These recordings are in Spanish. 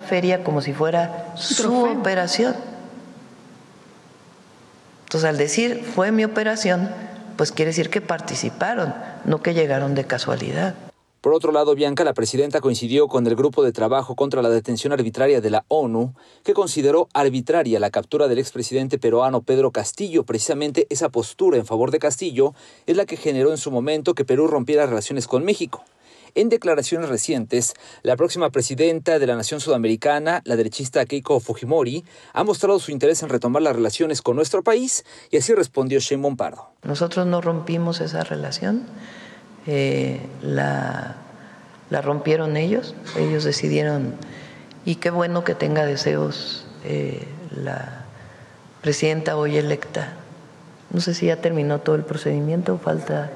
feria como si fuera su operación. Entonces, al decir fue mi operación, pues quiere decir que participaron, no que llegaron de casualidad. Por otro lado, Bianca, la presidenta coincidió con el Grupo de Trabajo contra la Detención Arbitraria de la ONU, que consideró arbitraria la captura del expresidente peruano Pedro Castillo. Precisamente esa postura en favor de Castillo es la que generó en su momento que Perú rompiera relaciones con México. En declaraciones recientes, la próxima presidenta de la nación sudamericana, la derechista Keiko Fujimori, ha mostrado su interés en retomar las relaciones con nuestro país y así respondió Sheinbaum Pardo. Nosotros no rompimos esa relación. La rompieron ellos decidieron, y qué bueno que tenga deseos la presidenta hoy electa. No sé si ya terminó todo el procedimiento, falta,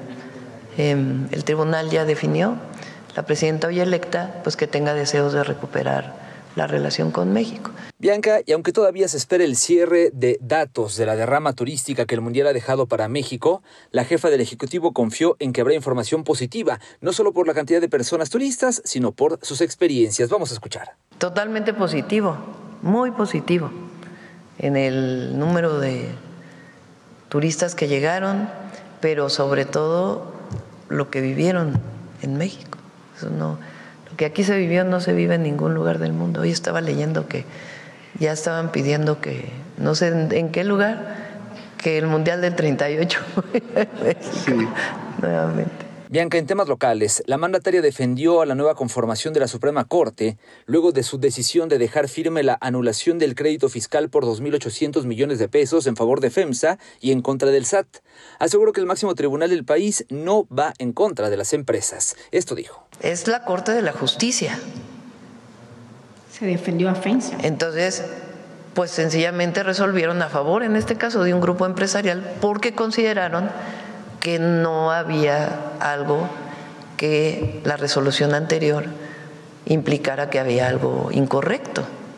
el tribunal ya definió, la presidenta hoy electa, pues que tenga deseos de recuperar la relación con México. Bianca, y aunque todavía se espera el cierre de datos de la derrama turística que el Mundial ha dejado para México, la jefa del Ejecutivo confió en que habrá información positiva, no solo por la cantidad de personas turistas, sino por sus experiencias. Vamos a escuchar. Totalmente positivo, muy positivo, en el número de turistas que llegaron, pero sobre todo lo que vivieron en México. Eso no, lo que aquí se vivió no se vive en ningún lugar del mundo. Hoy estaba leyendo que ya estaban pidiendo que, no sé en qué lugar, que el Mundial del 38 sí. Nuevamente. Bianca, en temas locales, la mandataria defendió a la nueva conformación de la Suprema Corte luego de su decisión de dejar firme la anulación del crédito fiscal por 2.800 millones de pesos en favor de FEMSA y en contra del SAT. Aseguró que el máximo tribunal del país no va en contra de las empresas. Esto dijo. Es la Corte de la Justicia. Se defendió a FEMSA. Entonces, pues sencillamente resolvieron a favor, en este caso, de un grupo empresarial, porque consideraron que no había algo que la resolución anterior implicara que había algo incorrecto.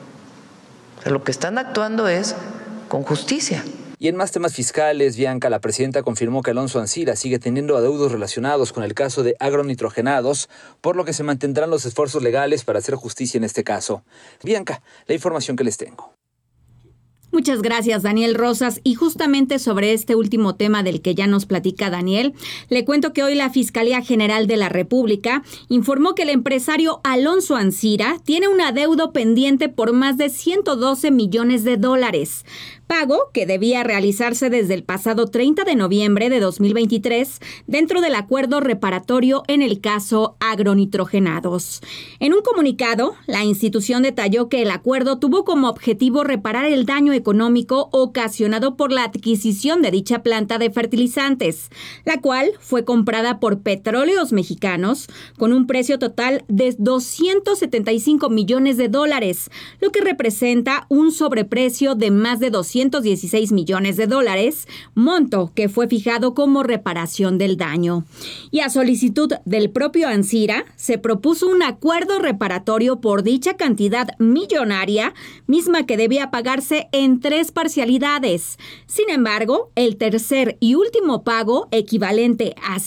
O sea, lo que están actuando es con justicia. Y en más temas fiscales, Bianca, la presidenta confirmó que Alonso Ancira sigue teniendo adeudos relacionados con el caso de agronitrogenados, por lo que se mantendrán los esfuerzos legales para hacer justicia en este caso. Bianca, la información que les tengo. Muchas gracias, Daniel Rosas. Y justamente sobre este último tema del que ya nos platica Daniel, le cuento que hoy la Fiscalía General de la República informó que el empresario Alonso Ancira tiene un adeudo pendiente por más de 112 millones de dólares. Pago que debía realizarse desde el pasado 30 de noviembre de 2023 dentro del acuerdo reparatorio en el caso agronitrogenados. En un comunicado, la institución detalló que el acuerdo tuvo como objetivo reparar el daño económico ocasionado por la adquisición de dicha planta de fertilizantes, la cual fue comprada por Petróleos Mexicanos con un precio total de 275 millones de dólares, lo que representa un sobreprecio de más de 216 millones de dólares, monto que fue fijado como reparación del daño. Y a solicitud del propio Ancira, se propuso un acuerdo reparatorio por dicha cantidad millonaria, misma que debía pagarse en 3 parcialidades. Sin embargo, el tercer y último pago, equivalente a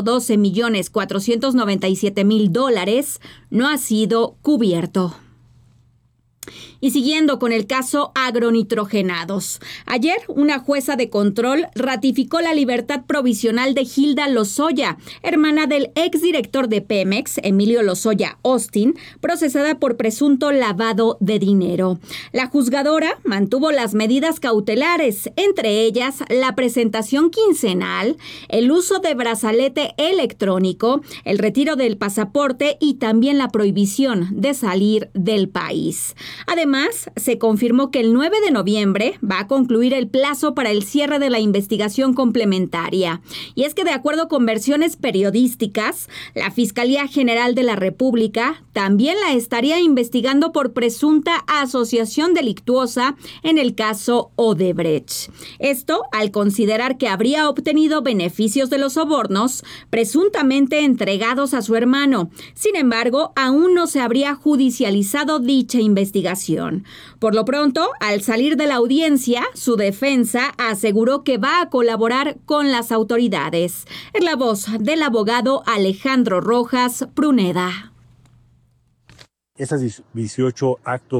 112.497.000 dólares, no ha sido cubierto. Y siguiendo con el caso agronitrogenados, ayer una jueza de control ratificó la libertad provisional de Hilda Lozoya, hermana del exdirector de Pemex, Emilio Lozoya Austin, procesada por presunto lavado de dinero. La juzgadora mantuvo las medidas cautelares, entre ellas la presentación quincenal, el uso de brazalete electrónico, el retiro del pasaporte y también la prohibición de salir del país. Además, se confirmó que el 9 de noviembre va a concluir el plazo para el cierre de la investigación complementaria. Y es que, de acuerdo con versiones periodísticas, la Fiscalía General de la República también la estaría investigando por presunta asociación delictuosa en el caso Odebrecht. Esto al considerar que habría obtenido beneficios de los sobornos presuntamente entregados a su hermano. Sin embargo, aún no se habría judicializado dicha investigación. Por lo pronto, al salir de la audiencia, su defensa aseguró que va a colaborar con las autoridades. Es la voz del abogado Alejandro Rojas Pruneda. Esas 18 actos